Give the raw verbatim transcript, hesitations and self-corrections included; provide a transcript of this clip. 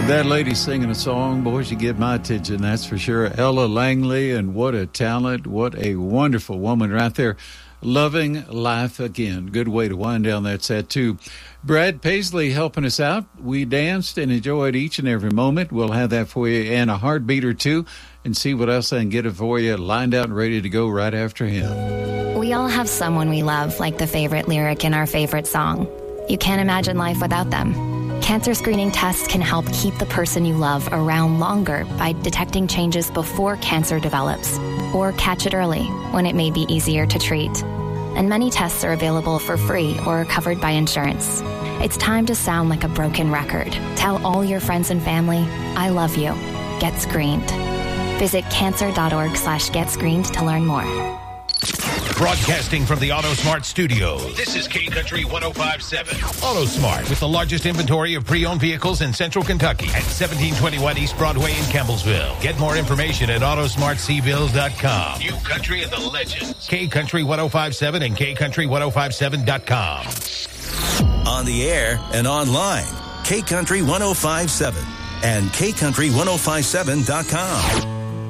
That lady singing a song, boy, she get my attention, that's for sure. Ella Langley, and what a talent, what a wonderful woman right there. Loving life again. Good way to wind down that set, too. Brad Paisley helping us out. We danced and enjoyed each and every moment. We'll have that for you and a heartbeat or two and see what else I can get it for you lined out and ready to go right after him. We all have someone we love, like the favorite lyric in our favorite song. You can't imagine life without them. Cancer screening tests can help keep the person you love around longer by detecting changes before cancer develops, or catch it early when it may be easier to treat. And many tests are available for free or are covered by insurance. It's time to sound like a broken record. Tell all your friends and family, I love you. Get screened. Visit cancer.org slash get screened to learn more. Broadcasting from the AutoSmart studios, this is K Country one oh five point seven. AutoSmart, with the largest inventory of pre-owned vehicles in Central Kentucky at seventeen twenty-one East Broadway in Campbellsville. Get more information at autosmart c bills dot com. New Country and the Legends. K Country one oh five point seven and k country ten fifty-seven dot com. On the air and online, K Country one oh five point seven and k country ten fifty-seven dot com.